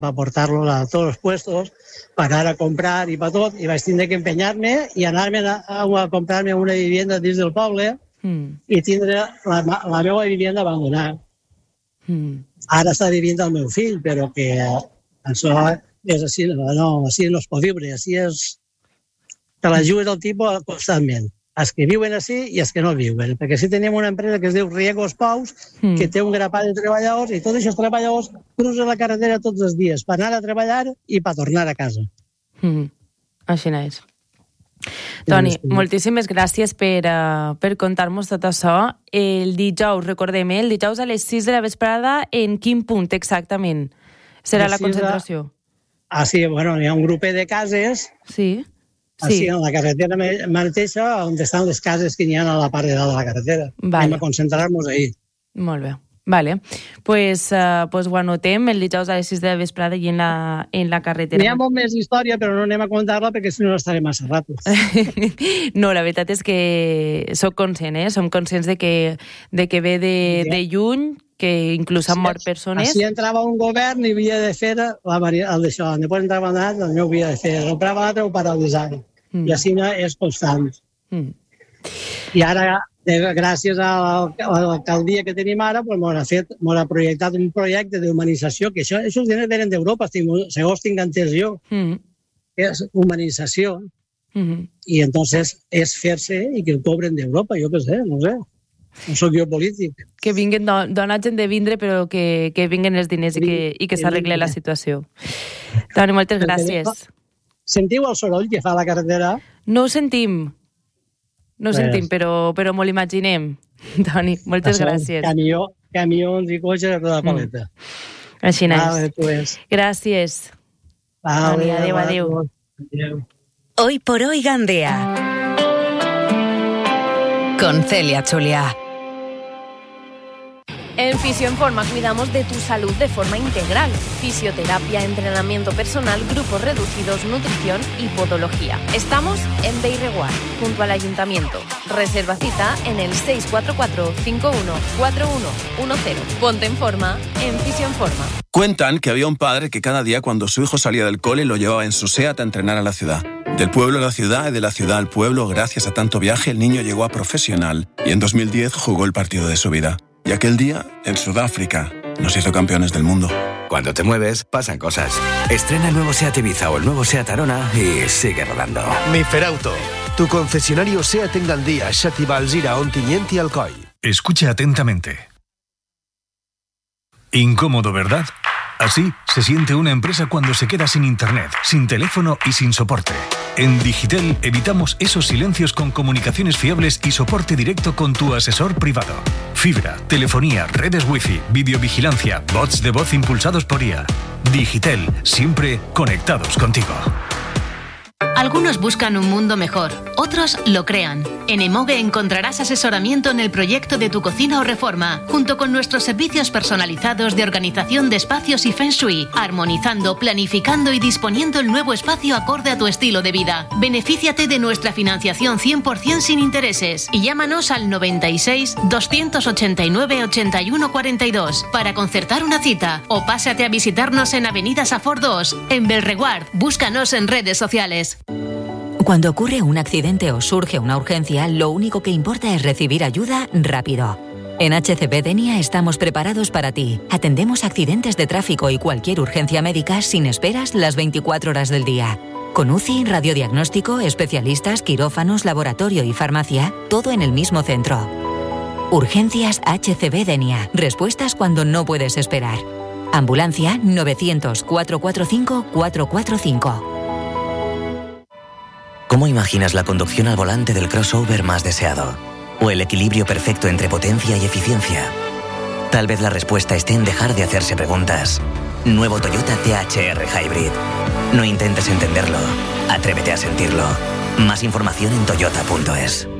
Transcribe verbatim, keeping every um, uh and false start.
para portar-lo a tots els puestos, per anar a comprar i per tot, i vaig tindre que empenyar-me i anar-me a, a comprar-me una vivienda dins del poble mm. i tindre la, la meva vivienda abandonada. Mm. Ara està vivint el meu fill, però que això és així, no, així no es pot viure, així és... Te la jugues el tipus constantment. Els que viuen així i els que no viuen. Perquè si tenim una empresa que es diu Riegos Paus, mm. que té un grapat de treballadors i tots aquests treballadors cruzen la carretera tots els dies per anar a treballar i per tornar a casa. Mm. Així és. Toni, moltíssimes gràcies per, uh, per contar-nos tot això. El dijous, recordem, el dijous a les sis de la vesprada, en quin punt exactament serà la concentració? Ah, sí, bueno, hi ha un grupet de cases... Sí. Sí. Així, en la carretera mateixa, on estan les cases que hi ha a la part de dalt de la carretera. Vale. Anem a concentrar-nos ahí. Molt bé. Vale. Pues, uh, pues ho anotem el dijous a les sis de la vesprada i en la, en la carretera. Hi ha molt més història, però no anem a contar-la perquè si no estarem massa ratos. No, la veritat és que soc conscient, eh? Som conscients de que, de que ve de, de lluny, que inclús han mort persones. Si entrava un govern i havia de fer la, el d'això. Després entrava un altre, no ho havia de fer. Entrava l'altre, ho paralitzava. Mm. I així és constant. Mm. I ara, gràcies a l'alcaldia que tenim ara, pues, m'ha fet, m'ha projectat un projecte d'humanització, que això, això diners venen d'Europa, segons tinc entès jo. Mm. És humanització. Mm. I entonces és fer-se i que el cobren d'Europa, jo què sé, no sé. No soc jo polític. Que vinguen, donar gent de vindre, però que, que vinguen els diners i que, i que s'arregle la situació. Toni, moltes gràcies. Sentiu el soroll que fa la carretera? No ho sentim. No ho sentim, però, però m'ho l'imaginem. Toni, moltes gràcies. Camió, camions i cotxes a tota paleta. Mm. Així n'és. Vale, pues. Gràcies. Vale, Toni, adéu, adéu. adéu. Hoy por hoy Gandea. Con Celia Chulia. En Fisioinforma cuidamos de tu salud de forma integral. Fisioterapia, entrenamiento personal, grupos reducidos, nutrición y podología. Estamos en Bellreguard, junto al Ayuntamiento. Reserva cita en el seis cuatro cuatro, cinco uno cuatro uno uno cero. Ponte en forma en Fisioinforma. Cuentan que había un padre que cada día cuando su hijo salía del cole lo llevaba en su SEAT a entrenar a la ciudad. Del pueblo a la ciudad y de la ciudad al pueblo, gracias a tanto viaje, el niño llegó a profesional y en dos mil diez jugó el partido de su vida. Y aquel día, en Sudáfrica, nos hizo campeones del mundo. Cuando te mueves, pasan cosas. Estrena el nuevo SEAT Ibiza o el nuevo SEAT Arona y sigue rodando. Miferauto, tu concesionario SEAT en Gandía, Xàtiva, Alzira, Ontinyent y Alcoi. Escucha atentamente. Incómodo, ¿verdad? Así se siente una empresa cuando se queda sin internet, sin teléfono y sin soporte. En Digitel evitamos esos silencios con comunicaciones fiables y soporte directo con tu asesor privado. Fibra, telefonía, redes wifi, videovigilancia, bots de voz impulsados por I A. Digitel, siempre conectados contigo. Algunos buscan un mundo mejor, otros lo crean. En Emoge encontrarás asesoramiento en el proyecto de tu cocina o reforma, junto con nuestros servicios personalizados de organización de espacios y Feng Shui, armonizando, planificando y disponiendo el nuevo espacio acorde a tu estilo de vida. Benefíciate de nuestra financiación cien por ciento sin intereses y llámanos al noventa y seis, doscientos ochenta y nueve, ochenta y uno cuarenta y dos para concertar una cita o pásate a visitarnos en Avenida Safor dos, en Bellreguard. Búscanos en redes sociales. Cuando ocurre un accidente o surge una urgencia, lo único que importa es recibir ayuda rápido. En H C B Denia estamos preparados para ti. Atendemos accidentes de tráfico y cualquier urgencia médica sin esperas las veinticuatro horas del día. Con U C I, radiodiagnóstico, especialistas, quirófanos, laboratorio y farmacia, todo en el mismo centro. Urgencias H C B Denia. Respuestas cuando no puedes esperar. Ambulancia novecientos, cuatrocientos cuarenta y cinco, cuatrocientos cuarenta y cinco. ¿Cómo imaginas la conducción al volante del crossover más deseado? ¿O el equilibrio perfecto entre potencia y eficiencia? Tal vez la respuesta esté en dejar de hacerse preguntas. Nuevo Toyota T H R Hybrid. No intentes entenderlo. Atrévete a sentirlo. Más información en toyota punto es.